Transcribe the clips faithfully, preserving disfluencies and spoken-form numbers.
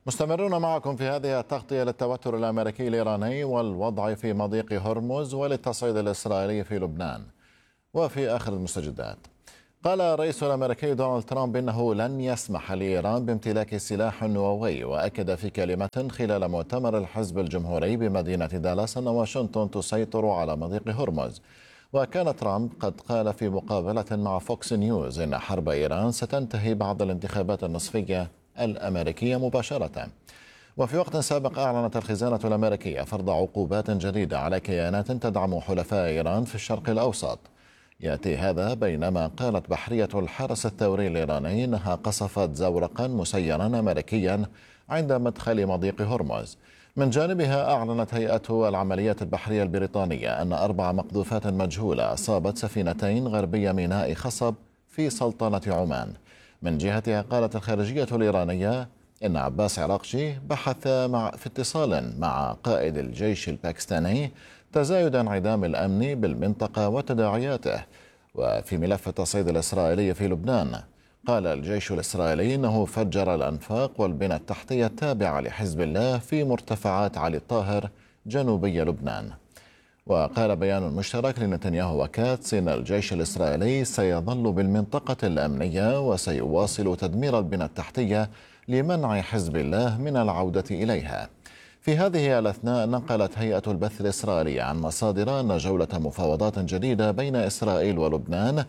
مستمرون معكم في هذه التغطية للتوتر الأمريكي الإيراني والوضع في مضيق هرمز وللتصعيد الإسرائيلي في لبنان. وفي آخر المستجدات، قال الرئيس الأمريكي دونالد ترامب إنه لن يسمح لإيران بامتلاك سلاح نووي، وأكد في كلمة خلال مؤتمر الحزب الجمهوري بمدينة دالاس أن واشنطن تسيطر على مضيق هرمز. وكان ترامب قد قال في مقابلة مع فوكس نيوز إن حرب إيران ستنتهي بعد الانتخابات النصفية الأمريكية مباشرة. وفي وقت سابق أعلنت الخزانة الأمريكية فرض عقوبات جديدة على كيانات تدعم حلفاء إيران في الشرق الأوسط. يأتي هذا بينما قالت بحرية الحرس الثوري الإيراني إنها قصفت زورقا مسيرا أمريكيا عند مدخل مضيق هرمز. من جانبها أعلنت هيئة العمليات البحرية البريطانية أن أربع مقذوفات مجهولة أصابت سفينتين غربي ميناء خصب في سلطنة عمان. من جهتها قالت الخارجية الإيرانية إن عباس عراقجي بحث مع في اتصال مع قائد الجيش الباكستاني تزايد انعدام الأمن بالمنطقة وتداعياته. وفي ملف التصعيد الإسرائيلي في لبنان، قال الجيش الإسرائيلي إنه فجر الأنفاق والبنى التحتية التابعة لحزب الله في مرتفعات علي الطاهر جنوبي لبنان. وقال بيان مشترك لنتنياهو وكاتس إن الجيش الإسرائيلي سيظل بالمنطقة الأمنية وسيواصل تدمير البنى التحتية لمنع حزب الله من العودة إليها. في هذه الأثناء نقلت هيئة البث الإسرائيلية عن مصادر أن جولة مفاوضات جديدة بين إسرائيل ولبنان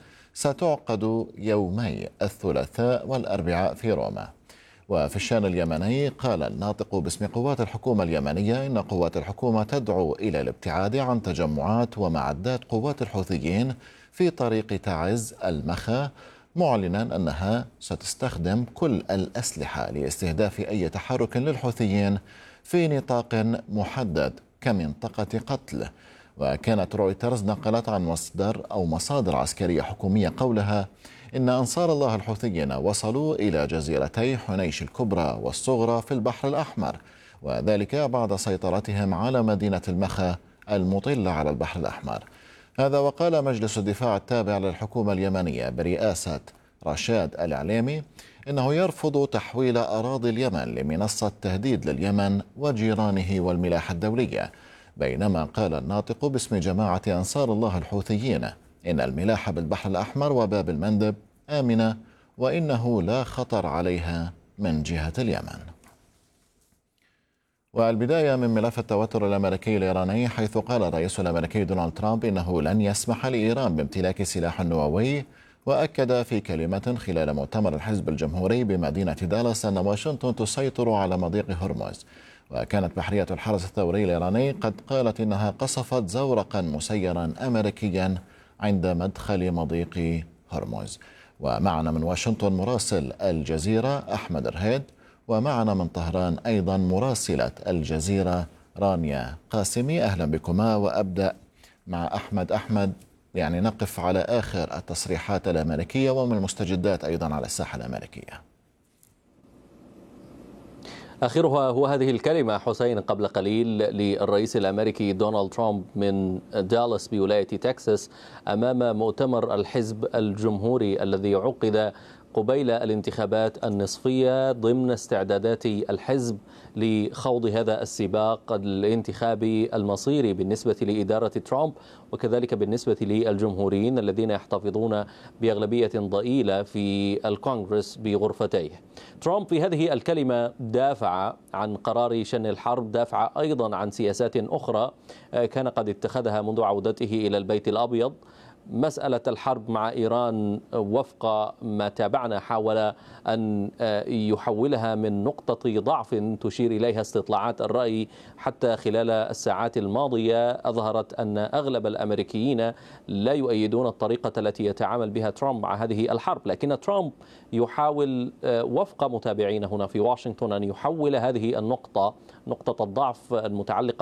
ستعقد يومي الثلاثاء والأربعاء في روما. وفي الشأن اليمني، قال الناطق باسم قوات الحكومة اليمنية إن قوات الحكومة تدعو إلى الابتعاد عن تجمعات ومعدات قوات الحوثيين في طريق تعز المخا، معلنا أنها ستستخدم كل الأسلحة لاستهداف أي تحرك للحوثيين في نطاق محدد كمنطقة قتل. وكانت رويترز نقلت عن مصدر أو مصادر عسكرية حكومية قولها إن أنصار الله الحوثيين وصلوا إلى جزيرتي حنيش الكبرى والصغرى في البحر الأحمر، وذلك بعد سيطرتهم على مدينة المخا المطلة على البحر الأحمر. هذا وقال مجلس الدفاع التابع للحكومة اليمنية برئاسة رشاد العليمي إنه يرفض تحويل أراضي اليمن لمنصة تهديد لليمن وجيرانه والملاحة الدولية. بينما قال الناطق باسم جماعة أنصار الله الحوثيين إن الملاحة بالبحر الأحمر وباب المندب آمنة وإنه لا خطر عليها من جهة اليمن. والبداية من ملف التوتر الأمريكي الإيراني، حيث قال الرئيس الأمريكي دونالد ترامب إنه لن يسمح لإيران بامتلاك سلاح نووي. وأكد في كلمة خلال مؤتمر الحزب الجمهوري بمدينة دالاس أن واشنطن تسيطر على مضيق هرمز. وكانت بحرية الحرس الثوري الإيراني قد قالت إنها قصفت زورقا مسيرا أمريكيا عند مدخل مضيق هرمز. ومعنا من واشنطن مراسل الجزيرة أحمد رهيد، ومعنا من طهران أيضا مراسلة الجزيرة رانيا قاسمي. أهلا بكما. وأبدأ مع أحمد. أحمد، يعني نقف على آخر التصريحات الأمريكية ومن المستجدات أيضا على الساحة الأمريكية. آخرها هو هذه الكلمة حسين قبل قليل للرئيس الأمريكي دونالد ترامب من دالاس بولاية تكساس أمام مؤتمر الحزب الجمهوري الذي عقد قبيل الانتخابات النصفية ضمن استعدادات الحزب لخوض هذا السباق الانتخابي المصيري بالنسبة لإدارة ترامب، وكذلك بالنسبة للجمهوريين الذين يحتفظون بأغلبية ضئيلة في الكونغرس بغرفتيه. ترامب في هذه الكلمة دافع عن قرار شن الحرب، دافع أيضا عن سياسات أخرى كان قد اتخذها منذ عودته إلى البيت الأبيض. مسألة الحرب مع إيران وفق ما تابعنا حاول أن يحولها من نقطة ضعف تشير إليها استطلاعات الرأي حتى خلال الساعات الماضية أظهرت أن أغلب الأمريكيين لا يؤيدون الطريقة التي يتعامل بها ترامب مع هذه الحرب. لكن ترامب يحاول وفق متابعين هنا في واشنطن أن يحول هذه النقطة، نقطة الضعف المتعلقة